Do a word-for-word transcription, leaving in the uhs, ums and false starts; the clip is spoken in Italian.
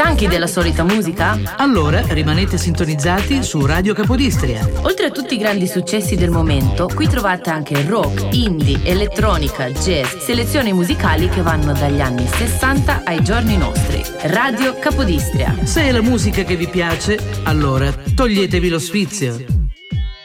Stanchi della solita musica? Allora rimanete sintonizzati su Radio Capodistria. Oltre a tutti i grandi successi del momento, qui trovate anche rock, indie, elettronica, jazz, selezioni musicali che vanno dagli anni sessanta ai giorni nostri. Radio Capodistria. Se è la musica che vi piace, allora toglietevi lo sfizio.